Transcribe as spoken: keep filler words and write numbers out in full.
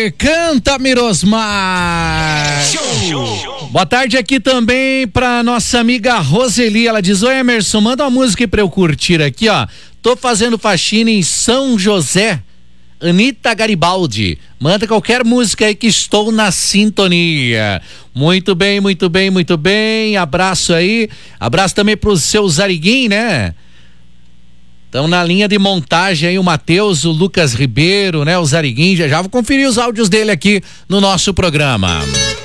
Aê, canta Mirosmar. Show. Boa tarde aqui também pra nossa amiga Roseli. Ela diz: oi, Emerson, manda uma música pra eu curtir aqui, ó. Tô fazendo faxina em São José. Anitta Garibaldi, manda qualquer música aí que estou na sintonia. Muito bem, muito bem, muito bem. Abraço aí. Abraço também pro seu Zariguim, né? Estão na linha de montagem aí o Matheus, o Lucas Ribeiro, né? O Zariguim. Já já vou conferir os áudios dele aqui no nosso programa.